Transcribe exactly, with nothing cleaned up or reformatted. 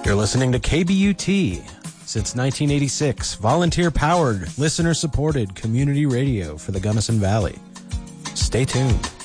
You're listening to K B U T. Since nineteen eighty-six, volunteer-powered, listener-supported community radio for the Gunnison Valley. Stay tuned.